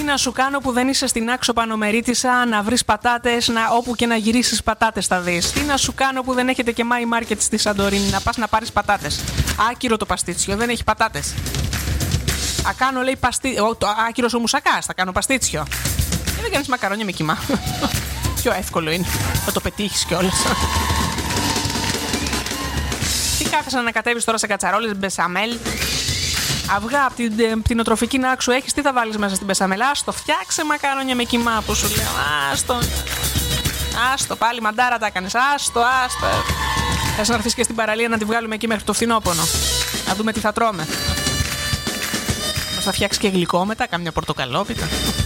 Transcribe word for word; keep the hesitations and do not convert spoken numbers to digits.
να σου κάνω που δεν είσαι στην Άξο Πανομερίτισσα να βρεις πατάτες, να, όπου και να γυρίσεις πατάτες θα δεις. Τι να σου κάνω που δεν έχετε και My Market στη Σαντορίνη να πας να πάρεις πατάτες. Άκυρο το παστίτσιο, δεν έχει πατάτες. Α, κάνω λέει παστί... Ο, το, άκυρος ο μουσακάς, θα κάνω παστίτσιο. Και δεν κάνεις μακαρόνια με κιμά. Πιο εύκολο είναι. Θα το πετύχεις κιόλας. Τι κάθεσαι να ανακατεύεις τώρα σε κατσαρόλες, μπεσαμέλ. Αυγά από την πτηνοτροφική Νάξου έχεις, τι θα βάλεις μέσα στην μπεσαμέλ? Άστο, φτιάξε μακαρόνια με κιμά που σου λέω. Άστο. Άστο, πάλι μαντάρα τα έκανες. Άστο, άστο. Θες να έρθεις και στην παραλία να τη βγάλουμε εκεί μέχρι το φθινόπονο. Να δούμε τι θα τρώμε. Μας θα φτιάξει και γλυκό μετά, κάμια πορτοκαλόπιτα.